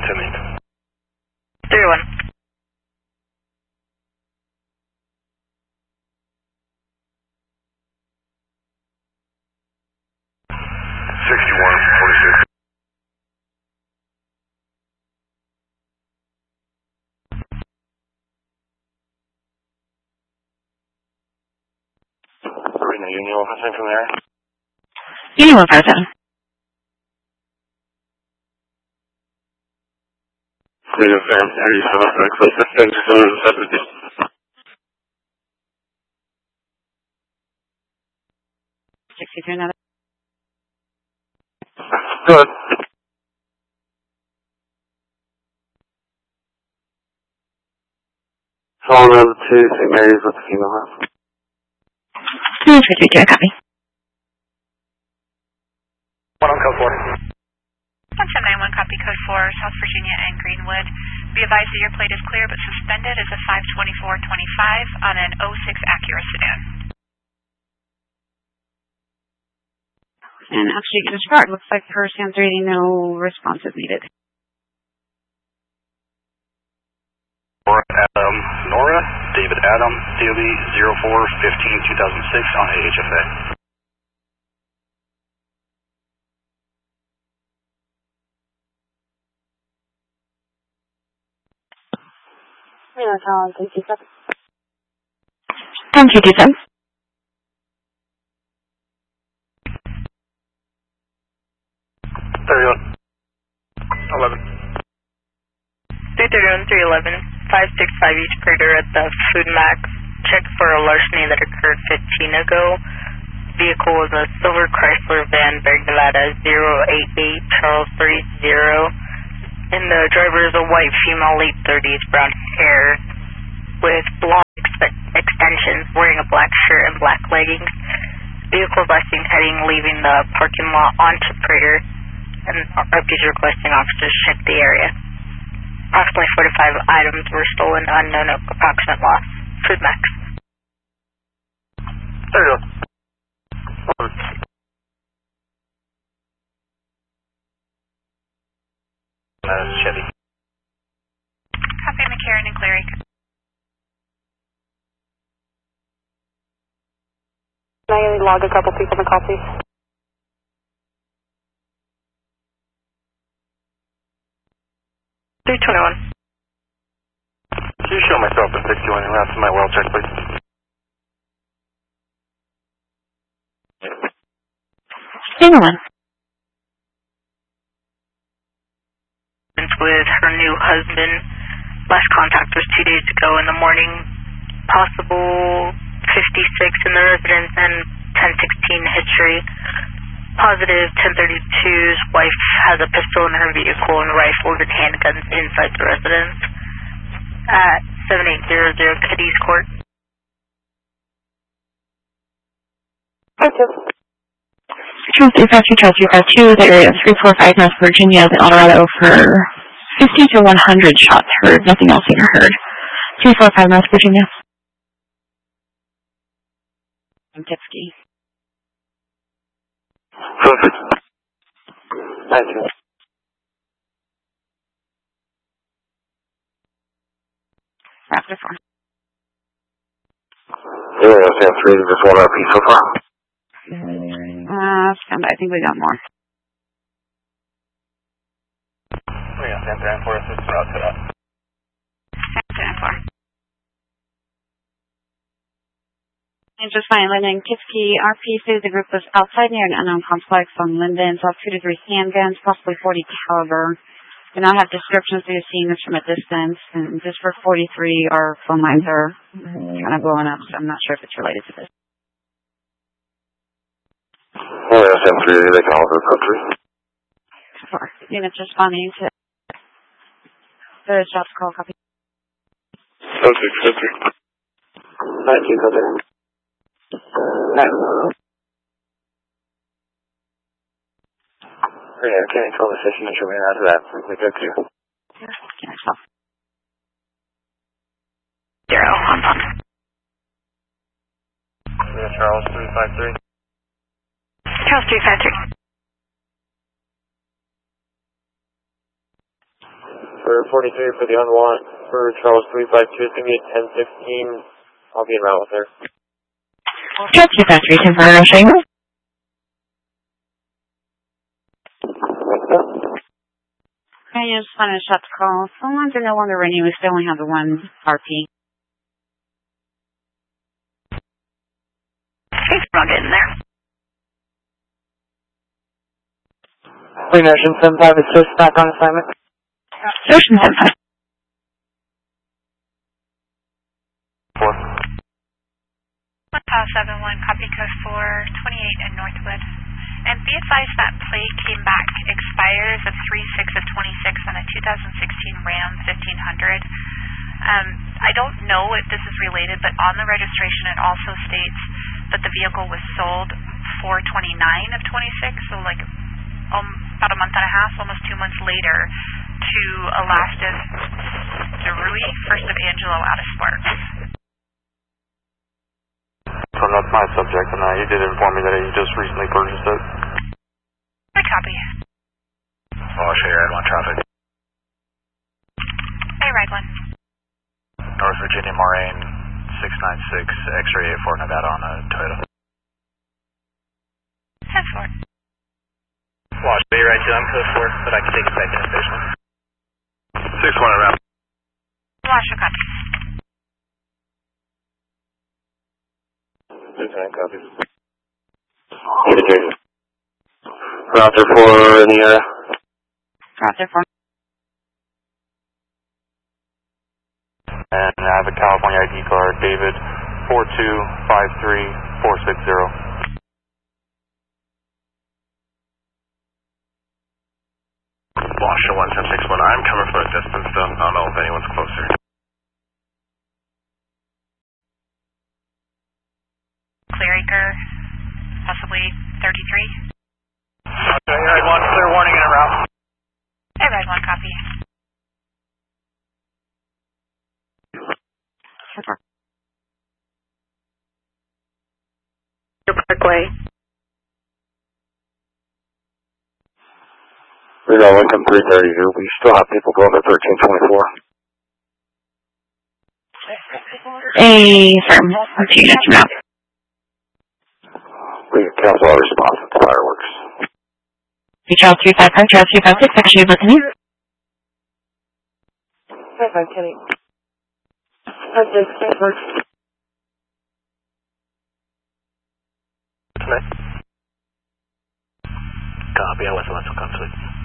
10-8. 3-1. 61-46. Reno Union 157 from there. Union 157. Reno Sam, how do you feel about that? 63 another. Good. Calling out to St. Mary's with the female house. 352, copy. 1 on code 4. 1791, copy code 4, South Virginia and Greenwood. Be advised that your plate is clear but suspended as a 52425 on an 06 Acura sedan. And actually, get a start. Looks like her stands reading, no response is needed. Nora, David Adam, DOB 04-15-2006 on AHFA. Yeah, Tom, 327. Tom, 227. 11. 331, 311, 565 East Prater at the Food Max. Check for a larceny that occurred 15 ago. Vehicle was a silver Chrysler van, Berg Nevada 088 Charles 30. And the driver is a white female, late 30s, brown hair with blonde extensions, wearing a black shirt and black leggings. Vehicle is seen heading, leaving the parking lot onto Prater, and RP's requesting officers check the area. Approximately 45 items were stolen, unknown approximate loss. Food Max. 31. Chevy. Copy McCarran and Cleary. Can I log a couple people in the call, please? $321. Can you show myself in 61 and route to my well check, please? Hang on. With her new husband. Last contact was 2 days ago in the morning. Possible 56 in the residence and 1016 history. Positive 1032's wife has a pistol in her vehicle and rifles and handguns inside the residence. At 7800 Cadiz Court. Chelsea, Factory Chelsea, Car 2, the area of 345 North Virginia, the Colorado for 50 to 100 shots heard, nothing else seen or heard. 345 North Virginia. Tipsky. Perfect. Thank you. After 4. Yeah, Sam 3, just 1 RP so far. Stand by, I think we got more. Yeah, Sam 3 and 4, assist route to that. Stand 4. And just fine, Linden Kipke, RP says the group was outside near an unknown complex on Linden, saw 2 to 3 handguns, possibly 40 caliber. Do not have descriptions of the scene from a distance, and just for 43, our phone lines are kind of blowing up, so I'm not sure if it's related to this. Oh, yeah, Sam 3, they can all go country. 4. Units responding to the shots call copy. Okay, 3. 19, okay. No. Yeah, okay, call the station and show me out of that. We go to. Yeah, so. 0, on phone. Yeah, Charles 353. Charles 353. for 43 for the unwant for Charles 352. It's going to be at 10:16. I'll be en route with her. Charles 353, temporary showing. I just wanted to shut the call. Phone lines are no longer ringing. We still only have the one RP. Thanks for not getting there. Clean Ocean 75 assist back on assignment. Ocean 75. 4. 171, copy code 428 in Northwood. And be advised that plate came back, expires of 3/6 of 26 on a 2016 Ram 1500. I don't know if this is related, but on the registration it also states that the vehicle was sold 4/29 of 26, so like about a month and a half, almost 2 months later, to Elastis Derui, First of Angelo out of Sparks. So that's my subject, and he did inform me that he just recently purchased it. I copy. I'll show you Ride 1 traffic. Hey, Ride 1. North Virginia Moraine 696 X-ray 84 Nevada on a Toyota. 10-4. Wash Bay Ride 2, I'm code 4, but I can take it back to the station. 6-1 around. Wash, copy. 6-9 copies. Router 4 in the area. Router 4. And I have a California ID card, David 4253460. Washer 11061, I'm coming from a distance though, I don't know if anyone's closer. Clearacre, possibly 33. Okay, Ride 1, clear warning in route. Hey, Ride 1, copy. Parkway. We got Lincoln 330 here. We still have people going to 1324. Firm. Okay, that's route. We can cancel our response with fireworks. Charles 355, Charles 356, actually listening. 55 Kenny. That's it, fireworks. Copy, I was conflict.